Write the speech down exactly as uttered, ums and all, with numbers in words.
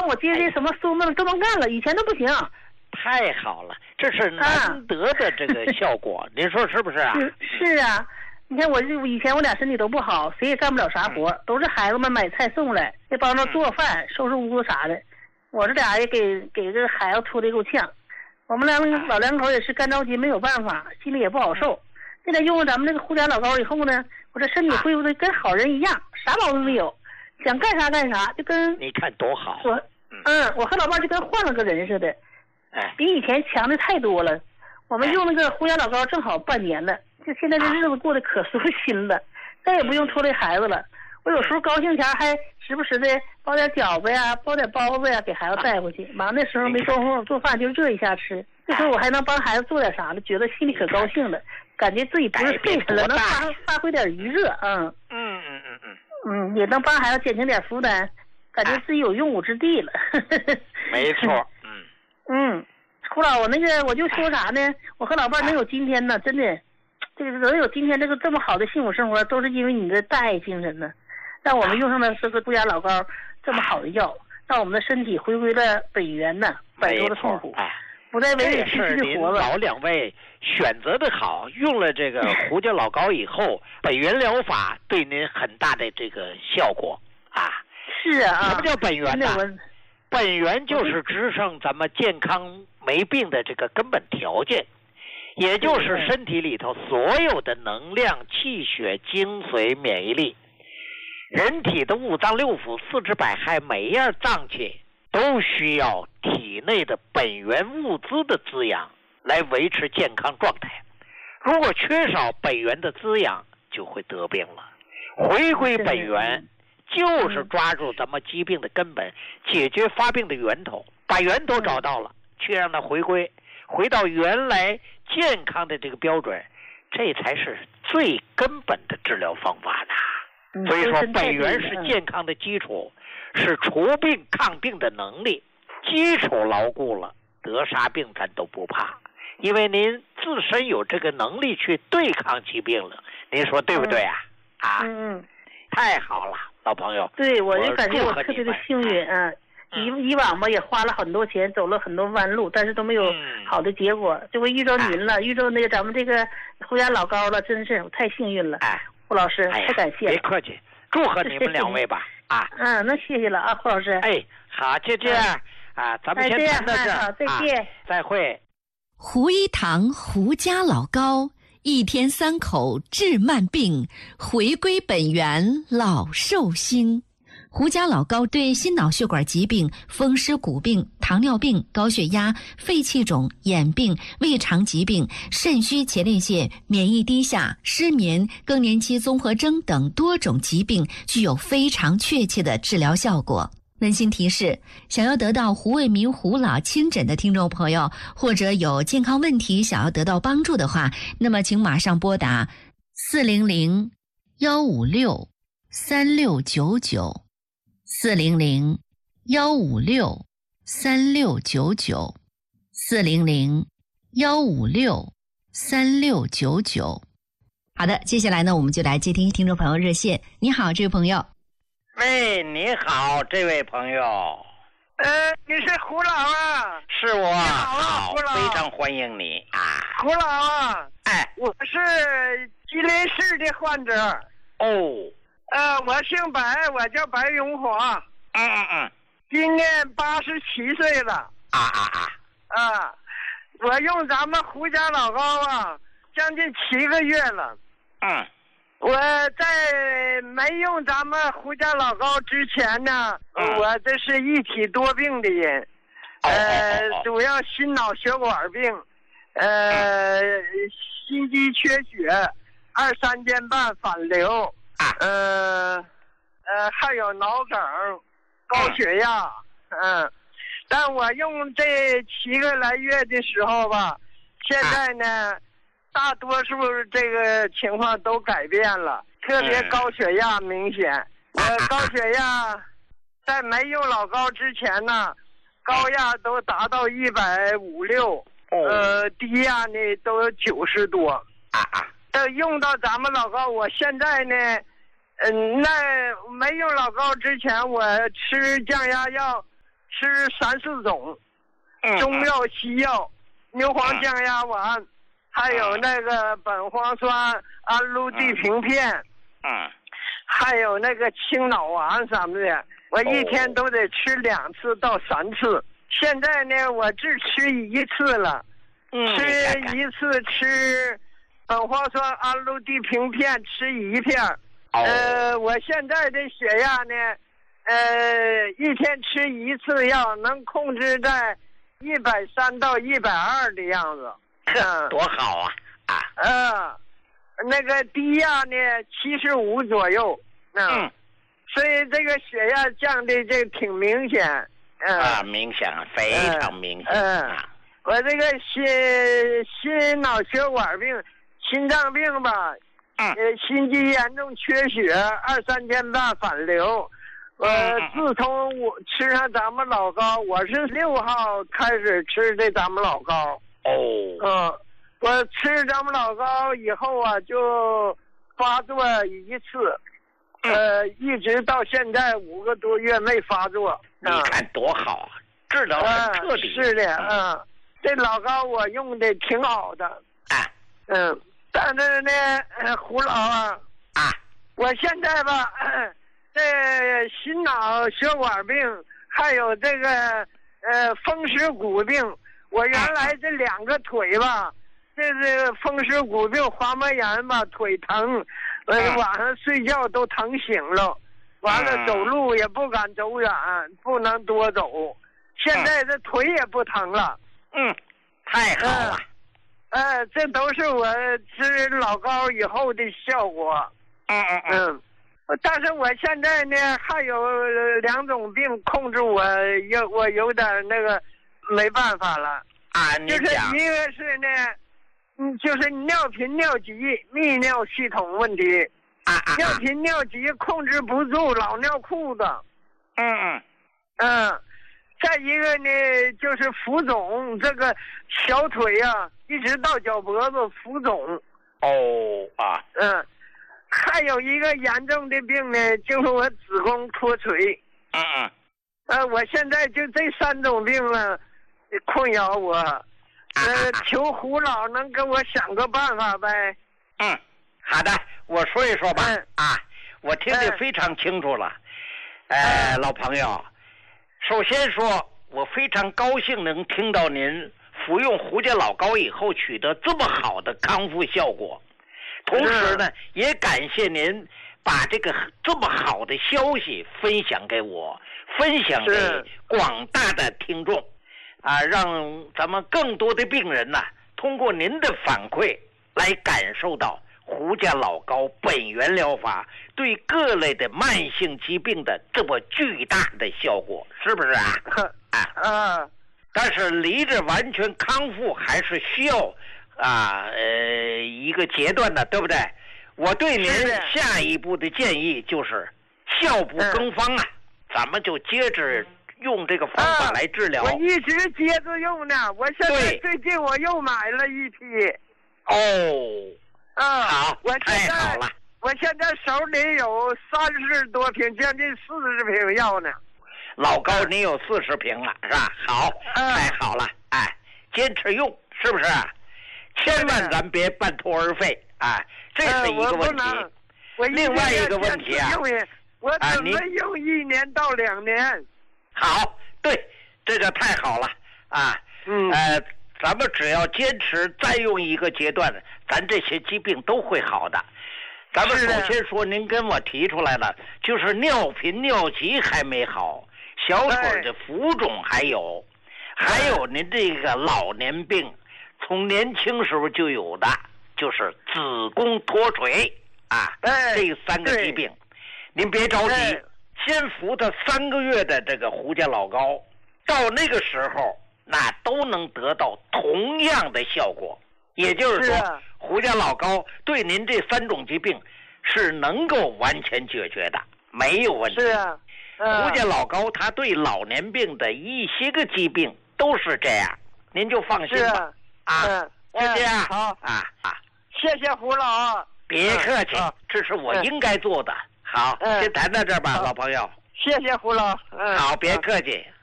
我接这什么苏梦都能干了，以前都不行。 太好了，这是难得的这个效果，您说是不是啊？ 是是啊，你看我就以前我俩身体都不好，谁也干不了啥活，都是孩子们买菜送来，也帮着做饭、收拾屋子啥的。我这俩也给给这孩子拖得够呛。我们两个老两口也是干着急，没有办法，心里也不好受。现在用了咱们这个胡家老高以后呢，我这身体恢复的跟好人一样，啥毛病没有，想干啥干啥，就跟你看多好。 我嗯，我和老伴就跟换了个人似的。 哎， 比以前强的太多了。我们用那个胡家老高正好半年了，就现在这日子过得可舒心了，再也不用拖累孩子了。我有时候高兴前还时不时的包点饺子呀，包点包子呀，给孩子带回去。忙的时候没工夫做饭，就热一下吃。这时候我还能帮孩子做点啥的，觉得心里可高兴了，感觉自己不是废人了，能发发挥点余热。嗯嗯嗯嗯嗯嗯，也能帮孩子减轻点负担，感觉自己有用武之地了。 没错。 嗯，胡老，我那个我就说啥呢？我和老伴能有今天呢，真的，这个能有今天这个这么好的幸福生活，都是因为你的大爱精神呢，让我们用上了这个杜家老高这么好的药，让我们的身体回归了本源呢，摆脱了痛苦，不再委委屈屈的活了。 老两位选择的好，用了这个胡家老高以后，本源疗法对您很大的这个效果啊。 是啊。 什么叫本源呢？本源就是支撑咱们健康没病的这个根本条件，也就是身体里头所有的能量、气血、精髓、免疫力，人体的五脏六腑、四肢百骸，每一样脏器都需要体内的本源物资的滋养来维持健康状态。如果缺少本源的滋养，就会得病了。回归本源就是抓住咱们疾病的根本，解决发病的源头，把源头找到了，去让它回归，回到原来健康的这个标准，这才是最根本的治疗方法呢。所以说，本源是健康的基础，是除病抗病的能力。基础牢固了，得啥病咱都不怕，因为您自身有这个能力去对抗疾病了。您说对不对啊？啊， 嗯， 太好了。老朋友， 对，我就感觉我特别的幸运啊！以以往吧也花了很多钱，走了很多弯路，但是都没有好的结果。这回遇着您了，遇着那个咱们这个胡家老高了，真是我太幸运了。哎，胡老师，太感谢了。 别客气，祝贺你们两位吧！啊， 嗯，那谢谢了啊，胡老师。 哎，好，就这样啊，咱们先谈到这儿， 好，再见， 再会。 胡一堂胡家老高。一天三口治慢病，回归本源老寿星。胡家老高对心脑血管疾病、风湿骨病、糖尿病、高血压、肺气肿、眼病、胃肠疾病、肾虚前列腺、免疫低下、失眠、更年期综合征等多种疾病具有非常确切的治疗效果。温馨提示，想要得到胡卫民胡老亲诊的听众朋友，或者有健康问题想要得到帮助的话，那么请马上拨打四零零幺五六三六九九，四零零幺五六三六九九，四零零幺五六三六九九。好的，接下来呢，我们就来接听听众朋友热线。你好，这位朋友。 喂，你好，这位朋友。 呃，你是胡老啊？ 是我。 你好啊，胡老。 非常欢迎你啊， 胡老啊。 哎， 我是吉林市的患者。 哦。 呃，我姓白，我叫白荣华。 嗯嗯嗯。 今年八十七岁了。 啊啊啊。 啊，我用咱们胡家老高啊，将近七个月了。 嗯。 我在没用咱们胡家老高之前呢， 嗯、 我这是一体多病的人，呃，主要心脑血管病，呃，嗯、心肌缺血，二三尖瓣反流，呃，呃，还有脑梗，高血压，嗯、呃，但我用这七个来月的时候吧，现在呢。大多数这个情况都改变了，特别高血压明显。呃，高血压在没用老高之前呢，高压都达到一百五六，呃，低压呢都有九十多。呃，用到咱们老高，我现在呢，嗯、呃，那没用老高之前，我吃降压药吃三四种， 嗯中药、西药，牛黄降压丸，还有那个苯磺酸氨氯地平片， 嗯， 还有那个清脑丸什么的，我一天都得吃两次到三次。现在呢，我只吃一次了， 嗯， 吃一次吃苯磺酸氨氯地平片吃一片。 哦、 呃，我现在的血压呢，呃，一天吃一次药能控制在一百三到一百二的样子。 嗯，多好啊！啊， 嗯，那个低压呢七十五左右。嗯， 嗯所以这个血压降的这挺明显。嗯、 啊，明显，非常明显。 嗯， 啊、 我这个心心脑血管病、心脏病吧。 嗯， 呃，心肌严重缺血，二三天半反流。呃，自从我吃上咱们老高，我是六号开始吃的咱们老高。 哦。 嗯，我吃咱们老高以后啊，就发作一次，呃，一直到现在五个多月没发作。 你看多好啊，治疗很彻底。 嗯、是的，嗯，这老高我用的挺好的。 啊。 嗯。但是呢，呃，胡老啊， 啊， 我现在吧，这心脑血管病，还有这个呃风湿骨病，我原来这两个腿吧，这是风湿骨病、滑膜炎吧，腿疼，呃，晚上睡觉都疼醒了，完了走路也不敢走远，不能多走，现在这腿也不疼了。 嗯，太好了。 嗯呃，这都是我吃老高以后的效果。 嗯嗯嗯。但是我现在呢，还有两种病控制我，有我有点那个没办法了。 啊，你就是一个是呢，嗯，就是尿频尿急、泌尿系统问题。 啊啊。 尿频尿急控制不住，老尿裤子。 嗯嗯。 嗯。再一个呢，就是浮肿，这个小腿啊，一直到脚脖子浮肿。 哦啊。 嗯，还有一个严重的病呢，就是我子宫脱垂。 嗯嗯。 呃，我现在就这三种病了，困扰我。呃，求胡老能给我想个办法呗。 嗯，好的，我说一说吧。 嗯、 啊，我听得非常清楚了。呃，老朋友。首先说，我非常高兴能听到您服用胡家老高以后取得这么好的康复效果，同时呢，也感谢您把这个这么好的消息分享给我，分享给广大的听众，啊，让咱们更多的病人呢，通过您的反馈来感受到胡家老高本源疗法对各类的慢性疾病的这么巨大的效果，是不是啊？啊啊！ 但是离着完全康复还是需要啊呃一个阶段的，对不对？我对您下一步的建议就是效不更方啊，嗯、咱们就接着用这个方法来治疗。 啊、我一直接着用呢，我现在最近我又买了一批。 哦。 啊， 好， 我现在太好了！ 我现在手里有三十多瓶，将近四十瓶药呢。 老高，你有四十瓶了，是吧？好， 嗯、 太好了！哎，坚持用，是不是？千万咱别半途而废啊！这是一个问题。 呃、我另外一个问题啊， 我准备用一年到两年。 啊、好，对，这个太好了啊！ 嗯， 呃，咱们只要坚持再用一个阶段，咱这些疾病都会好的。咱们首先说，您跟我提出来了，就是尿频尿急还没好，小腿的浮肿还有，还有您这个老年病，从年轻时候就有的，就是子宫脱垂啊，这三个疾病，您别着急，先服它三个月的这个胡家老高，到那个时候，那都能得到同样的效果。也就是说， 是胡家老高对您这三种疾病是能够完全解决的，没有问题。 是啊， 嗯、胡家老高他对老年病的一些个疾病都是这样，您就放心吧。 啊， 嗯，就这样。 好啊啊， 谢谢胡老。 别客气， 嗯、 这是我应该做的。好， 嗯、 先谈到这儿吧，老朋友。 谢谢胡老。嗯、 好，别客气。